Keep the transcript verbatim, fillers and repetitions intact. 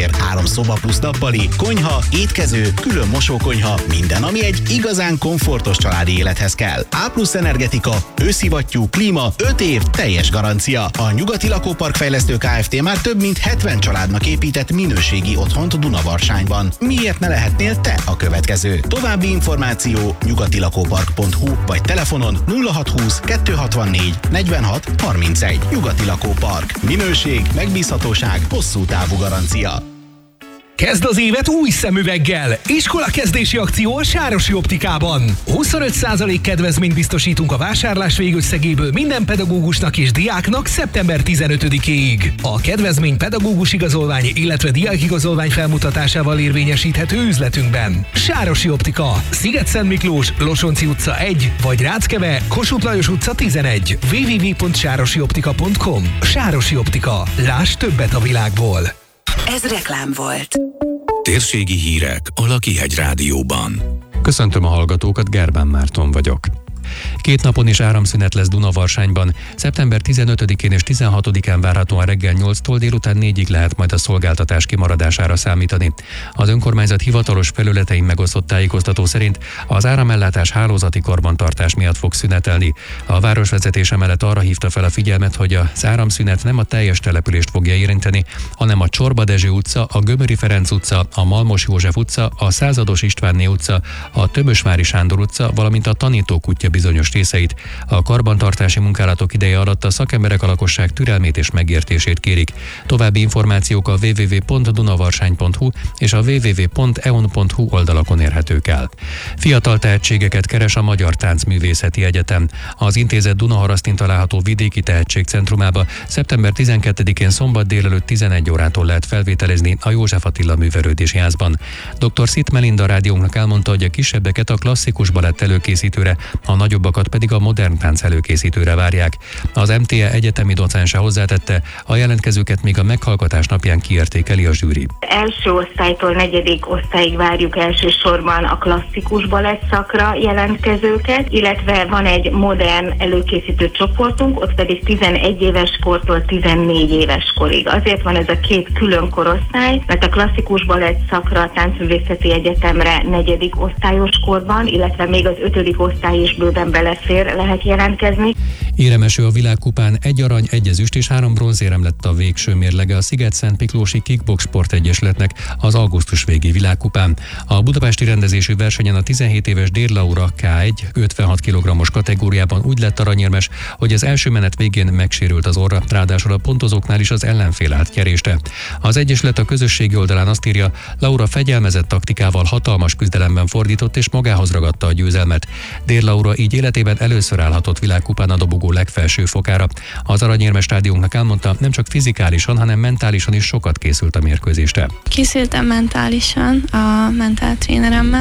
belefér három szoba plusz nappali, konyha, étkező, külön mosókonyha, minden, ami egy igazán komfortos családi élethez kell. A plusz energetika, őszivattyú, klíma, öt év, teljes garancia. A Nyugati Lakópark Fejlesztő Kft. Már több mint hetven családnak épített minőségi otthont Dunavarcsányban. Miért ne lehetnél te a következő? További információ nyugatilakópark pont hu vagy telefonon nulla hatszázhúsz kettőszázhatvannégy negyvenhat harmincegy. Nyugati Lakópark. Minőség, megbízhatóság, hosszú távú garancia. Kezd az évet új szemüveggel! Iskolakezdési akció a Sárosi Optikában. huszonöt százalék kedvezményt biztosítunk a vásárlás végösszegéből minden pedagógusnak és diáknak szeptember tizenötödikéig. A kedvezmény pedagógus igazolvány, illetve diákigazolvány felmutatásával érvényesíthető üzletünkben. Sárosi Optika, Sziget-Szent Miklós, Losonci utca egy, vagy Ráckeve, Kossuth Lajos utca tizenegy. double-u double-u double-u pont sárosioptika pont com. Sárosi Optika. Láss többet a világból. Ez reklám volt. Térségi hírek a Lakihegy Rádióban. Köszöntöm a hallgatókat, Gerbán Márton vagyok. Két napon is áramszünet lesz Dunavarcsányban. szeptember tizenötödikén és tizenhatodikán várhatóan reggel nyolctól délután négyig lehet majd a szolgáltatás kimaradására számítani. Az önkormányzat hivatalos felületein megosztott tájékoztató szerint az áramellátás hálózati karbantartás miatt fog szünetelni. A városvezetés emellett arra hívta fel a figyelmet, hogy az áramszünet nem a teljes települést fogja érinteni, hanem a Csorba Dezső utca, a Gömöri Ferenc utca, a Malmos József utca, a Százados Istvánné utca, a Tömösvári Sándor utca, valamint a Tanítókutya bizonyos részeit. A karbantartási munkálatok ideje alatt a szakemberek a lakosság türelmét és megértését kérik. További információk a double-u double-u double-u pont dunavarsány pont hu és a double-u double-u double-u pont e o n pont hu oldalakon érhetők el. Fiatal tehetségeket keres a Magyar Táncművészeti Egyetem. Az intézet Dunaharasztin található vidéki tehetségcentrumába szeptember tizenkettedikén szombat délelőtt tizenegy órától lehet felvételizni a József Attila Művelődési Házban. doktor Szit Melinda rádiónknak elmondta, hogy a kisebbeket a klasszikus balett előkészítőre, a nagyobbakat pedig a modern tánc előkészítőre várják. Az em té e egyetemi docense hozzátette, a jelentkezőket még a meghallgatás napján kiértékeli a zsűri. Első osztálytól negyedik osztályig várjuk elsősorban a klasszikus balett szakra jelentkezőket, illetve van egy modern előkészítő csoportunk, ott pedig tizenegy éves kortól tizennégy éves korig. Azért van ez a két külön korosztály, mert a klasszikus balett szakra a Táncművészeti Egyetemre negyedik osztályos korban, illetve még az ötödik osztály is bőven belefér, lehet jelentkezni. Éremeső a világkupán, egy arany, egy ezüst és három bronzérem lett a végső mérlege a Sziget-Szent Miklósi Kickbox Sportegyesületnek az augusztus végi világkupán. A budapesti rendezésű versenyen a tizenhét éves Dér Laura ká egy ötvenhat kilogrammos kategóriában úgy lett aranyérmes, hogy az első menet végén megsérült az orra, ráadásul a pontozóknál is az ellenfél állt kyeréste. Az egyesület a közösségi oldalán azt írja, Laura fegyelmezett taktikával hatalmas küzdelemben fordított és magához ragadta a győzelmet. Dér Laura így életében először állhatott világkupán a dobogó legfelső fokára. Az aranyérmes stádiónknak elmondta, nem csak fizikálisan, hanem mentálisan is sokat készült a mérkőzésre. Készültem mentálisan a mentáltréneremmel.